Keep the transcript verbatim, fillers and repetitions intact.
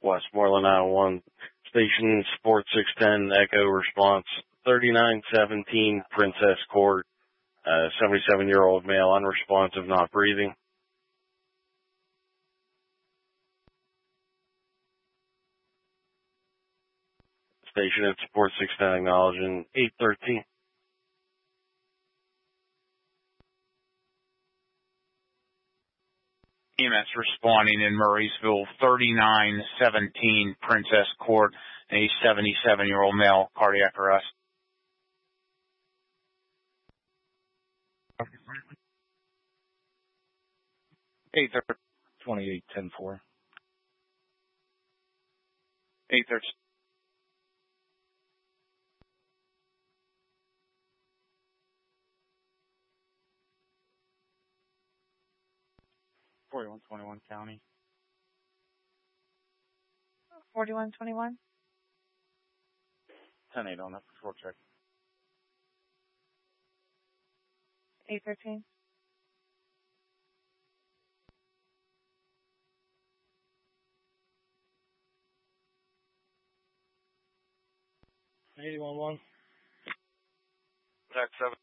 Westmoreland, Iowa one. Station Support six ten, Echo response thirty-nine seventeen, Princess Court. Uh, seventy-seven-year-old male, unresponsive, not breathing. Station at Support six ten, acknowledging eight thirteen. E M S responding in Murraysville, thirty-nine seventeen, Princess Court, a seventy-seven-year-old male, cardiac arrest. eight thirty, twenty-eight ten four. eight thirty. forty-one twenty-one County. forty-one twenty-one. ten eight on that patrol check. eight thirteen. eighty-one one. Tax seven.